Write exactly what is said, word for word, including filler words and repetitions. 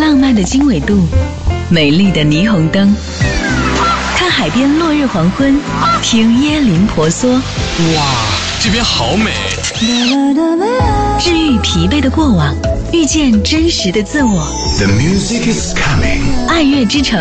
浪漫的经纬度，美丽的霓虹灯，看海边落日黄昏，听椰林婆娑。 哇，这边好美！ 治愈疲惫的过往，遇见真实的自我。 The music is coming。 爱乐之城。